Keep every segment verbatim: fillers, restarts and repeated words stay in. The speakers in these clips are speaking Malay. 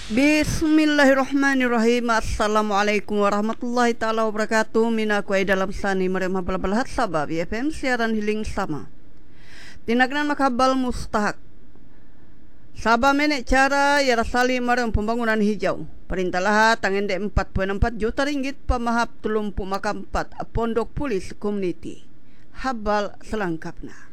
Bismillahirrahmanirrahim. Assalamualaikum warahmatullahi ta'ala wabarakatuh. Mina kuai dalam sani meremah bala-balahat Sabah B F M siaran hiling sama. Tinagnan makabal mustahak. Sabah menek cara ya rasali merem pembangunan hijau. Perintah lahat tangende empat koma empat juta ringgit pemahap tulumpu makam empat pondok polis community. Habal selengkapnya.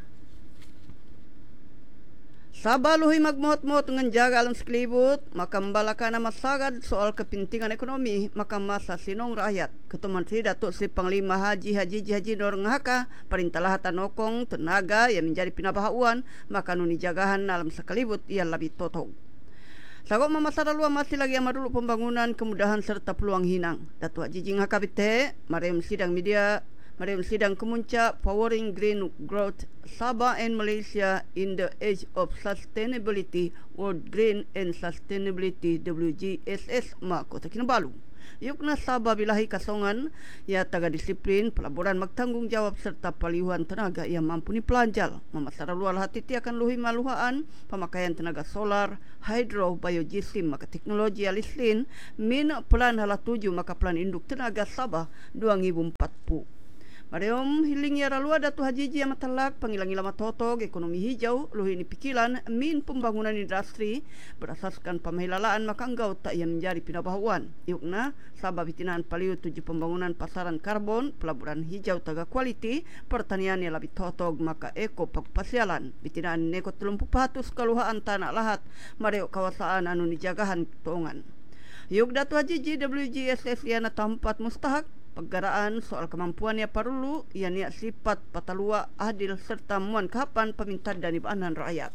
Sabah luhi magmuat-muat dengan jaga alam sekelibut, maka membalaka nama sagad soal kepentingan ekonomi, maka masa sinong rakyat. Ketua Menteri Datuk Seri Panglima Haji Haji Haji Nur Ngahaka, perintah tanokong tenaga yang menjadi pinabahuan, maka nuni jagahan alam sekelibut ia lebih totong. Sagok mamasara luar masih lagi amat dulu pembangunan, kemudahan serta peluang hinang. Datuk Haji Ngahaka bite, marem sidang media, Mariam sidang kemuncak Powering Green Growth Sabah and Malaysia in the Age of Sustainability World Green and Sustainability W G S S ma Kota Kinabalu. Yukna Sabah bilahi kasongan ya taga disiplin pelaburan magtanggungjawab serta palihuan tenaga yang mampu ni pelanjal. Mamasara luar hati ti akan luhi maluhaan pemakaian tenaga solar, hydro, biogesim maka teknologi alislin min pelan hala tuju maka pelan induk tenaga Sabah dua ribu empat puluh. Mariom hiling ya ralua Datu Haji Haji amat talak pangilangi lama totog ekonomi hijau luhi ni pikilan min pembangunan industri berasaskan pamahilalaan maka enggau tak yang menjadi pinabahuan. Yukna Sabah bitinaan paliu tuju pembangunan pasaran karbon, pelaburan hijau taga kualiti, pertanian yang lebih totog maka eko pakpasialan. Bitinaan neko telumpu patus kaluhaan tanah lahat mareo kawasan anu nijagahan tongan. Yuk Datu Haji Haji W G S S yana tempat mustahak penggaraan soal kemampuan yang perlu yang niat sifat patalua adil serta muan kapan peminta dan ibanan rakyat.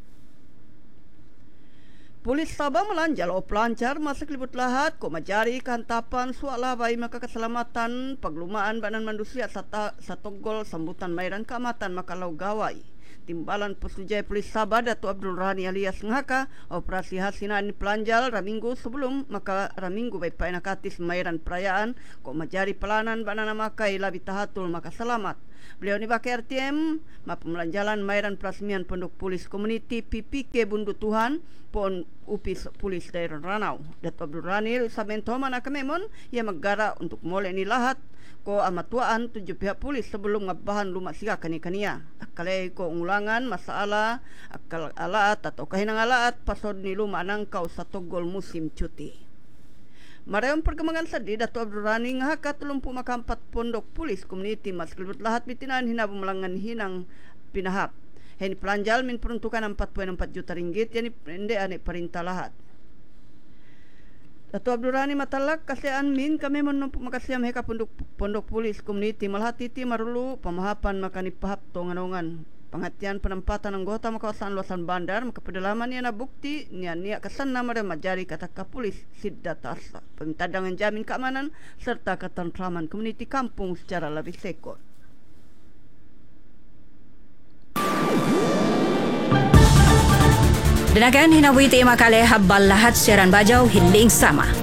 Polis Sabah melanjal o pelancar masa kelibut lahat ko majari kantapan suala bai maka keselamatan paglumaan banan manusia sata satogol sambutan mairan keamatan maka lau gawai. Timbalan Pusujai Polis Sabah Datuk Abdul Rahani alias Ngaka operasi hasinan pelanjal raminggu sebelum maka raminggu baik painakatis mairan perayaan kok majari pelanan banana makai labi tahatul maka selamat. Beliau ni pakai R T M ma pemelanjalan mairan perasmian pondok polis community P P K Bundu Tuhan pon upis polis daerah Ranau. Datuk Abdul Rahani saben toman akamemon ia magara untuk mole ni lahat ko amatuan tujuh pihak polis sebelum ngabahan lumak siga kani-kania. Akalai ko ulangan masalah akal alaat atau kahinang alaat pasod ni lumak nangkau satu gol musim cuti. Marayong perkembangan sadi Datuk Abdul Rahani Ngahaka telumpu makam empat pondok polis community mas kelibut lahat bitinan hina bumelangan hinang pinahap. Heni pelanjal min peruntukan empat koma empat juta ringgit yani pende ane perintah lahat. Datuk Abdul Rahani matalak kasihan min kami menumpu makasiam heka pondok pondok polis community malhati ti marulu pemahapan makani pahap tonganongan penghatian penempatan anggota kawasan luasan bandar maka pedalaman ni na bukti nian niat kesan nama dan majari kata kapolis siddata asa peminta dengan jamin keamanan serta ketentraman komuniti kampung secara lebih sekot. Danagan hinawi ti makale habal lahat siaran bajau hiling sama.